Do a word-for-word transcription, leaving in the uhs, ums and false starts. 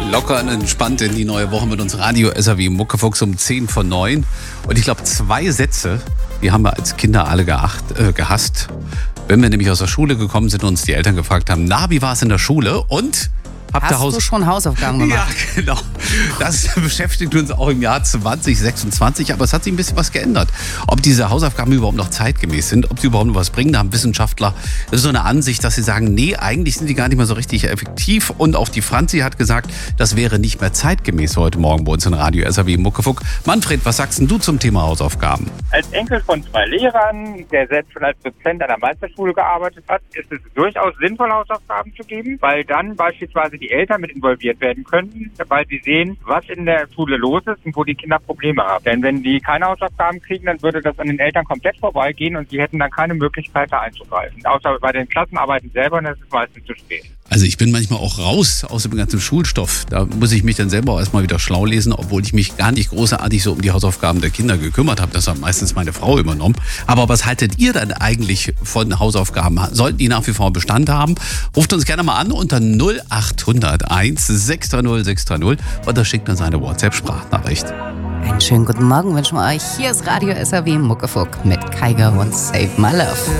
Locker und entspannt in die neue Woche mit uns Radio S R W Muckefuchs um zehn vor neun. Und ich glaube, zwei Sätze, die haben wir als Kinder alle geacht, äh, gehasst. Wenn wir nämlich aus der Schule gekommen sind und uns die Eltern gefragt haben, na, wie war es in der Schule? Und habt ihr Hast Haus- du schon Hausaufgaben gemacht? Ja, genau. Das beschäftigt uns auch im Jahr zwanzig sechsundzwanzig, aber es hat sich ein bisschen was geändert. Ob diese Hausaufgaben überhaupt noch zeitgemäß sind, ob sie überhaupt noch was bringen, da haben Wissenschaftler so eine Ansicht, dass sie sagen, nee, eigentlich sind die gar nicht mehr so richtig effektiv. Und auch die Franzi hat gesagt, das wäre nicht mehr zeitgemäß heute Morgen bei uns in Radio S R W Muckefuck. Manfred, was sagst denn du zum Thema Hausaufgaben? Als Enkel von zwei Lehrern, der selbst schon als Dozent an der Meisterschule gearbeitet hat, ist es durchaus sinnvoll, Hausaufgaben zu geben, weil dann beispielsweise die Eltern mit involviert werden können, weil sie sehen, was in der Schule los ist und wo die Kinder Probleme haben. Denn wenn die keine Hausaufgaben kriegen, dann würde das an den Eltern komplett vorbeigehen und sie hätten dann keine Möglichkeit, da einzugreifen. Außer bei den Klassenarbeiten selber, dann ist es meistens zu spät. Also ich bin manchmal auch raus aus dem ganzen Schulstoff. Da muss ich mich dann selber auch erstmal wieder schlau lesen, obwohl ich mich gar nicht großartig so um die Hausaufgaben der Kinder gekümmert habe. Das hat meistens meine Frau übernommen. Aber was haltet ihr dann eigentlich von Hausaufgaben? Sollten die nach wie vor Bestand haben? Ruft uns gerne mal an unter null acht null eins sechs drei null sechs drei null oder schickt uns eine WhatsApp-Sprachnachricht. Einen schönen guten Morgen wünschen wir euch. Hier ist Radio S R W Muckefuck mit Kaiger und Save My Love.